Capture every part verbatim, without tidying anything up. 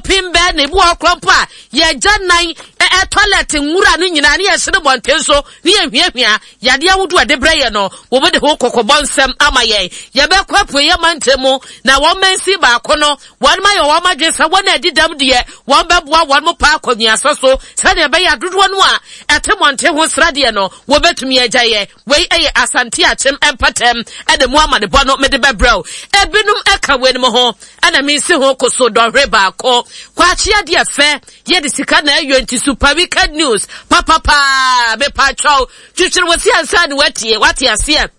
pin be ne bu okropa ye gyanan e toilet nwura no nyina ne ye sere bontenso ne ye hwiahwia yade awodu ade breye no wo be de ho kokobonsem ama ye ye be kwapo ye mantemu na won mensi ba kono won ma ye won ma dwesa won adidam de won be boa won mo pa akonua so sane be ya dodo no a etemonte ho srade no wo betumi agyaye we eye asante achem empatem e de mo ama de bono me de bebrel ebinum eka wen mo ho ana mi se ho koso dohwe ba ko kwa chia de fe ye de sika na ayo nti super wicked news papa pa be pa chow twitwere wasi ansa de watie watie ase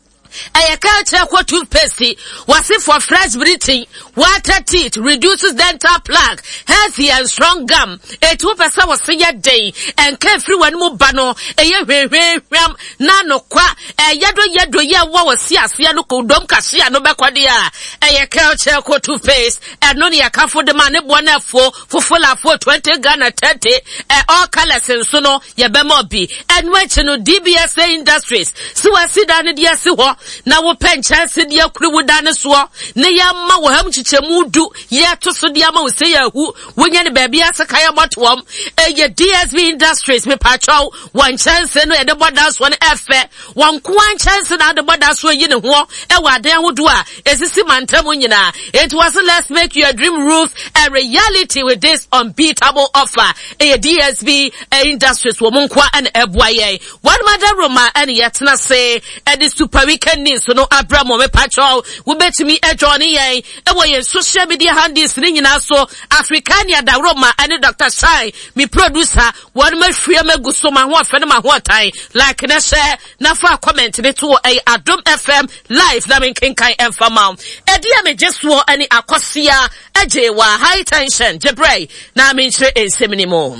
a culture for toothpaste was it for fresh breathing, water teeth, reduces dental plaque, healthy and strong gum. A two percent was a day, and carefree one more bano, a year ram, nano qua, a yado yado ya was sia, siano dom casia no baquadia, a culture for toothpaste, and only a car for the man one for for full of four twenty Ghana thirty, and all colors and sono, ya bemobi, and went to D B S A Industries. So I sit down in the na wo pen chance dia kuru dane so ne ya ma wo ham chichemu du ye to so dia ma wo se ya hu wonya ne ba bia saka ya motom e ye D S B Industries me pacho one chance no e de boda so ne efe one kwan chance na de boda so yi ne ho e wa den hodo a esisi mantam nyina. It was let's make your dream roof a reality with this unbeatable offer. E D S B Industries wo monkwa an eboaye one madam roma an yetna say e the super weekend so no Abramo me patrol we bet me e johnny yen e wo yen social media handles ni nyina so Africania da Roma and Doctor Shai me producer one me free me go so ma ho afa ne ma ho tai like na share na fa comment ne to e Adom F M live na me kenkan emfa ma e dia me jesuo ani akosia eje wa high tension jebrey na me nchire ensemni mo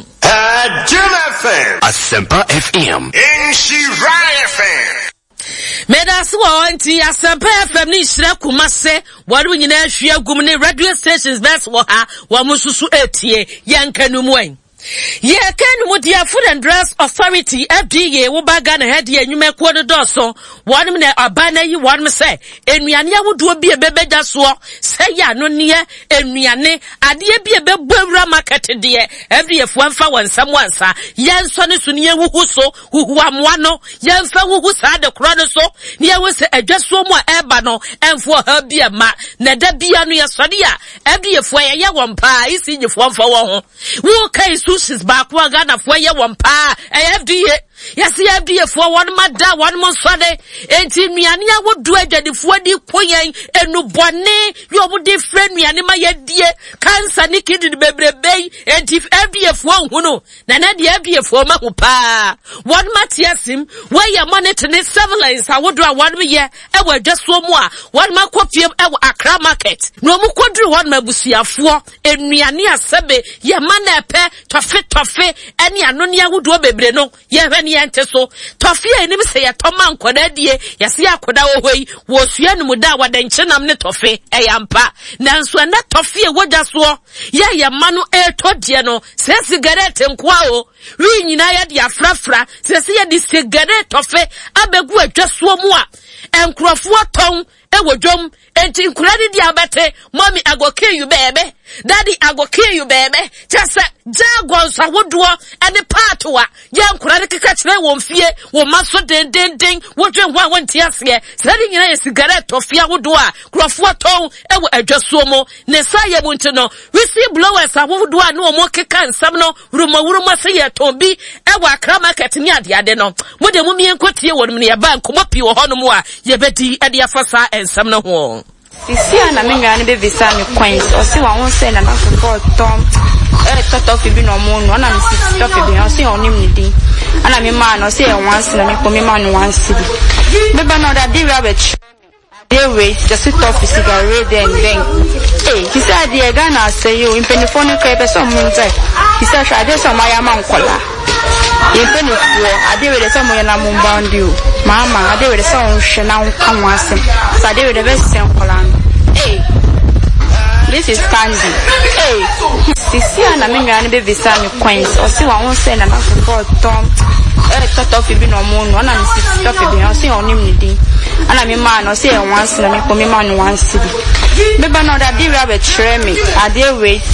Adom F M Asempa F M Inshira F M Medas wanti Asempa F M ni Nhyira Kumase wadu nyina ahwe agum ne radio stations best wo ha wa mususu etie yankanu muan ye can with your Food and Drugs Authority F D A wo baga na head ye nyume ko do so one me abana yi one me say enuane awodo bi ebebeja so say ya no ne enuane ade bi ebebewura market de F D A fo amfa wansam wansa yenso ne so ne huhu so huhu amwa no yemfa huhu sa de kro no so ne ye wo se adwaso mu a eba no emfo ha bi ma na da bia no ye sode a F D A fo ye ye won pa isi nyefo amfa wo ho wo kai sis back one Ghana for ye one pa F D A yes F D A for one mada one month Sunday enti miania wo do agade fo di koyen enu bone yo wo different miania ma ye die cancer ni kidney bebrebe enti F D A for hu no na na de F D A for ma hu pa one matiasim where ye monitor ne surveillance a wo do one me ye e wo adwaso mu a one ma kofiem e wo Accra market no mu kodru one ma busiafo enuane asebe ye ma na epe tofe tofe eni ano ne awodo bebre no ye hwe ne ente so tofe enim se ye toma nkoda die ye se akoda wo hoi wo sua num da wadankyenam ne tofe e yampa nanso na tofe e wogya so ye ye ma no e todie no se cigarette nkoa o wi nyina ye de afrafra se se ye de cigarette tofe abegu adwaso mu a enkrofo ton e wodwom enti nkurade di abete mommy I go kill you baby daddy I go kill you baby just jagon sa wodo ene part wa ye nkurade keka kire wo mfie wo maso den den den wodwe ho wonti ase sadi nyina ye cigarette ofia wodo a krofo ton e wo adwaso mo ne sa ye bunti no wisi blowers a wodo a no mo keka nsam no rumo wurumo se ye ton bi e wo Accra market ni ade ade no mo de mo mien kotie wo no ye ba nkomo pi wo hono mo a ye bedi ade afasa ensam no ho isi ana menwa ne be visa me coins o se wa won se na na for tom eh toto fi bi no mo no na me si toto fi bi o se onim ni din ana me ma no se e once na me ko me ma no once bi be ba no da dey rabbit dey wait just sit off cigarette then then eh he said the Ghana say you in penifone ko e so mo ntai he said try dey so ma ya ma nkola ye penifo ade we dey so mo ya na mo bound you mama ade we dey so hwe na nkan wasem so ade we dey be sen nkola eh this is Candy eh sisi ana menwa ne be visa me coins o se wa won se na na for tom eh toto fi bi no mo no na me si toto bi o se onim ni din ana me ma no se e once na me ko me ma no once bi me ba no da dey rabbit try me ade wait